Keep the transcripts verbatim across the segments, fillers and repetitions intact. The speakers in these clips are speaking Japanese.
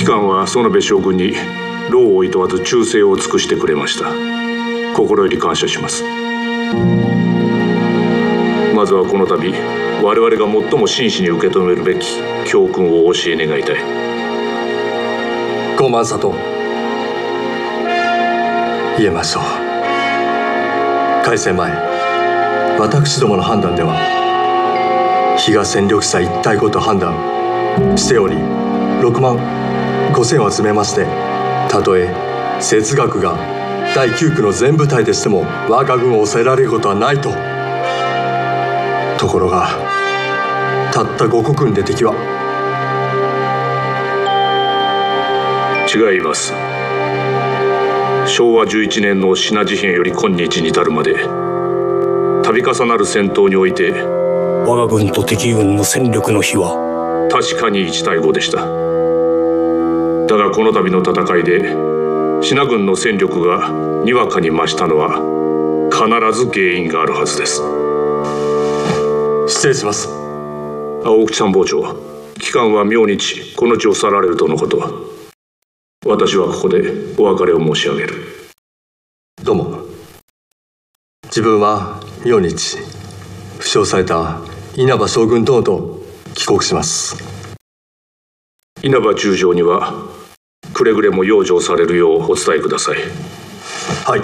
機関は園部将軍に労をいとわず忠誠を尽くしてくれました。心より感謝します。まずはこの度我々が最も真摯に受け止めるべき教訓をお教え願いたい。 ご万里言えましょう。開戦前私どもの判断では比嘉戦力差一体ごと判断しており、ろくまんごせんを集めまして、たとえ節学がだいきゅう区の全部隊でしても我が軍を抑えられることはないと。ところがたったごこくんで敵は。 違います。しょうわじゅういちねんの信濃事変より今日に至るまで度重なる戦闘において我が軍と敵軍の戦力の比は確かにいちたいごでした。だがこの度の戦いで信濃軍の戦力がにわかに増したのは必ず原因があるはずです。 失礼します。 青木参謀長、機関は明日この地を去られるとのこと。私はここでお別れを申し上げる。 どうも。自分は明日負傷された稲葉将軍殿と帰国します。 稲葉中将にはくれぐれも養生されるようお伝えください。 はい。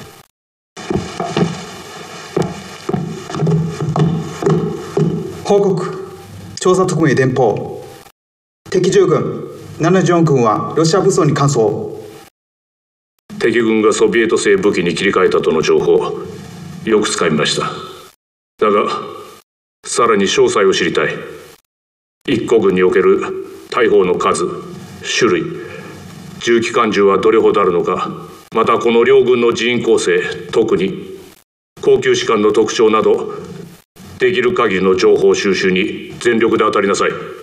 報告。調査特命電報。敵じゅう軍ななじゅうよん軍はロシア武装に完走。 敵軍がソビエト製武器に切り替えたとの情報よくつかみました。だがさらに詳細を知りたい。一個軍における大砲の数、種類、重機関銃はどれほどあるのか、またこの両軍の人員構成、特に高級士官の特徴などできる限りの情報収集に全力で当たりなさい。